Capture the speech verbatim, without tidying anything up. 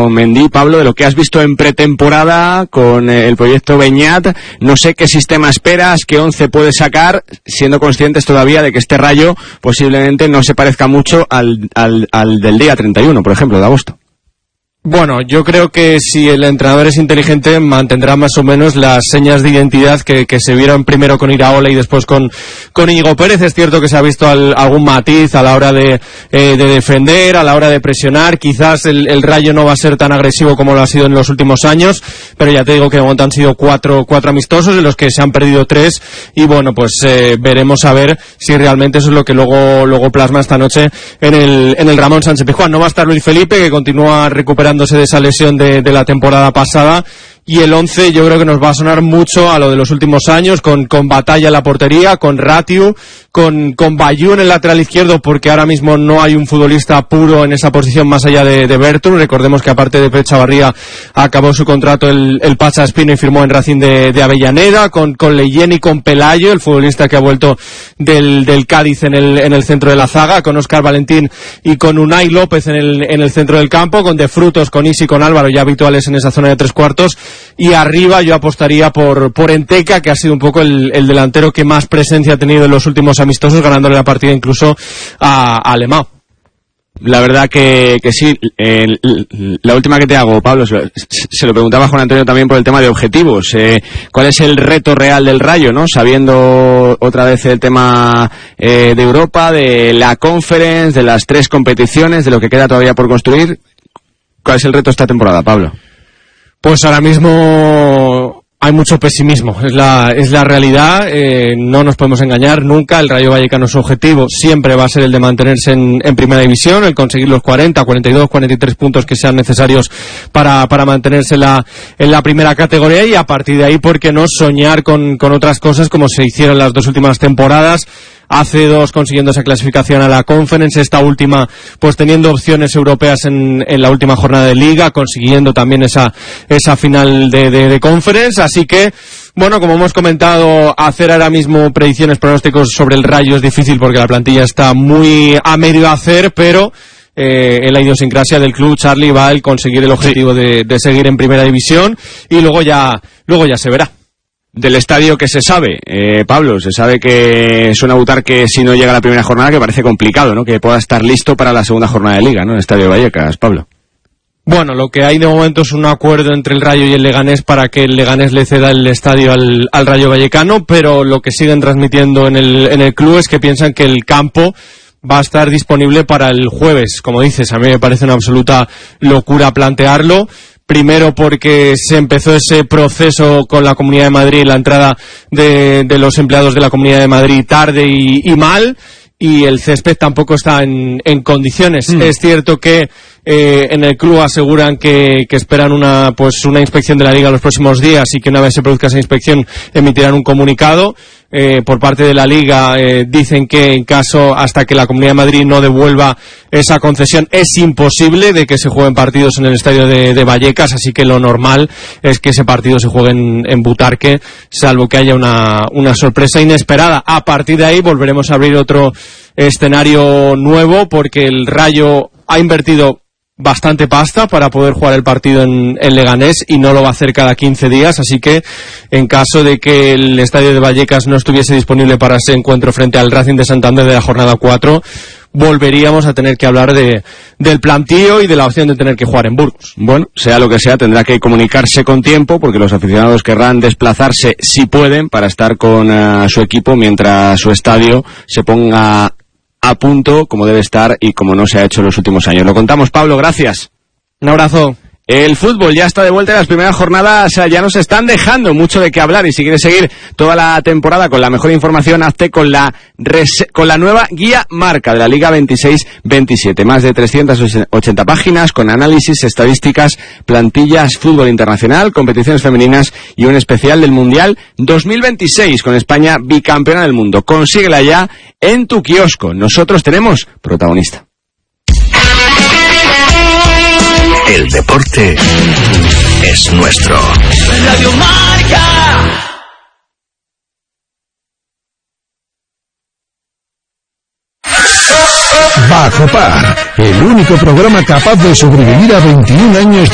con Mendy. Pablo, de lo que has visto en pretemporada con el proyecto Beñat, no sé qué sistema esperas, qué once puedes sacar, siendo conscientes todavía de que este Rayo posiblemente no se parezca mucho al, al, al del día treinta y uno, por ejemplo, de agosto. Bueno, yo creo que si el entrenador es inteligente mantendrá más o menos las señas de identidad que, que se vieron primero con Iraola y después con, con Íñigo Pérez. Es cierto que se ha visto al, algún matiz a la hora de, eh, de defender, a la hora de presionar. Quizás el, el Rayo no va a ser tan agresivo como lo ha sido en los últimos años, pero ya te digo que de momento han sido cuatro, cuatro amistosos, de los que se han perdido tres, y bueno, pues eh, veremos a ver si realmente eso es lo que luego, luego plasma esta noche en el, en el Ramón Sánchez Pizjuán. No va a estar Luis Felipe, que continúa recuperando de esa lesión de, de la temporada pasada, y el once yo creo que nos va a sonar mucho a lo de los últimos años, con, con Batalla en la portería, con Ratiu, con, con Bayú en el lateral izquierdo, porque ahora mismo no hay un futbolista puro en esa posición más allá de, de Bertun. Recordemos que aparte de Pep Chavarría acabó su contrato el, el Pacha Espino y firmó en Racing de, de Avellaneda, con, con Leyen y con Pelayo, el futbolista que ha vuelto del, del Cádiz en el, en el centro de la zaga, con Óscar Valentín y con Unai López en el, en el centro del campo, con De Frutos, con Isi, con Álvaro, ya habituales en esa zona de tres cuartos. Y arriba yo apostaría por, por Enteca, que ha sido un poco el, el delantero que más presencia ha tenido en los últimos amistosos, ganándole la partida incluso a, a Alemão. La verdad que, que sí. Eh, la última que te hago, Pablo, se lo, se lo preguntaba a Juan Antonio también por el tema de objetivos. Eh, ¿Cuál es el reto real del Rayo, no? Sabiendo otra vez el tema eh, de Europa, de la Conference, de las tres competiciones, de lo que queda todavía por construir. ¿Cuál es el reto esta temporada, Pablo? Pues ahora mismo hay mucho pesimismo, es la, es la realidad. Eh, no nos podemos engañar nunca. El Rayo Vallecano, su objetivo siempre va a ser el de mantenerse en, en primera división, el conseguir los cuarenta, cuarenta y dos, cuarenta y tres puntos que sean necesarios para, para mantenerse en la, en la primera categoría, y a partir de ahí, ¿por qué no soñar con, con otras cosas como se hicieron las dos últimas temporadas? Hace dos consiguiendo esa clasificación a la Conference, esta última pues teniendo opciones europeas en, en la última jornada de Liga, consiguiendo también esa esa final de, de, de Conference. Así que, bueno, como hemos comentado, hacer ahora mismo predicciones, pronósticos sobre el Rayo es difícil porque la plantilla está muy a medio hacer, pero eh, en la idiosincrasia del club, Charlie, va el conseguir el objetivo sí. de, de seguir en primera división, y luego ya luego ya se verá. Del estadio, que se sabe, eh, Pablo, se sabe que suena a Butarque si no llega a la primera jornada, que parece complicado, ¿no? Que pueda estar listo para la segunda jornada de Liga, ¿no? El Estadio de Vallecas, Pablo. Bueno, lo que hay de momento es un acuerdo entre el Rayo y el Leganés para que el Leganés le ceda el estadio al, al Rayo Vallecano, pero lo que siguen transmitiendo en el, en el club es que piensan que el campo va a estar disponible para el jueves. Como dices, a mí me parece una absoluta locura plantearlo. Primero porque se empezó ese proceso con la Comunidad de Madrid, la entrada de, de los empleados de la Comunidad de Madrid tarde y, y mal, y el césped tampoco está en, en condiciones. Mm. Es cierto que eh, en el club aseguran que, que esperan una pues una inspección de la Liga los próximos días, y que una vez se produzca esa inspección emitirán un comunicado. Eh, por parte de la Liga eh, dicen que en caso, hasta que la Comunidad de Madrid no devuelva esa concesión, es imposible de que se jueguen partidos en el estadio de, de Vallecas, así que lo normal es que ese partido se juegue en, en Butarque, salvo que haya una, una sorpresa inesperada. A partir de ahí volveremos a abrir otro escenario nuevo, porque el Rayo ha invertido bastante pasta para poder jugar el partido en, en Leganés, y no lo va a hacer cada quince días, así que en caso de que el estadio de Vallecas no estuviese disponible para ese encuentro frente al Racing de Santander de la jornada cuatro, volveríamos a tener que hablar de del plantío y de la opción de tener que jugar en Burgos. Bueno, sea lo que sea, tendrá que comunicarse con tiempo, porque los aficionados querrán desplazarse, si pueden, para estar con uh, su equipo mientras su estadio se ponga a punto, como debe estar y como no se ha hecho en los últimos años. Lo contamos, Pablo, gracias. Un abrazo. El fútbol ya está de vuelta, en las primeras jornadas ya nos están dejando mucho de qué hablar, y si quieres seguir toda la temporada con la mejor información, hazte con la res- con la nueva guía marca de la Liga veintiséis veintisiete. Más de trescientas ochenta páginas con análisis, estadísticas, plantillas, fútbol internacional, competiciones femeninas y un especial del Mundial dos mil veintiséis con España bicampeona del mundo. Consíguela ya en tu kiosco. Nosotros tenemos protagonista. El deporte es nuestro. Radio Marca. Bajo Par, el único programa capaz de sobrevivir a veintiún años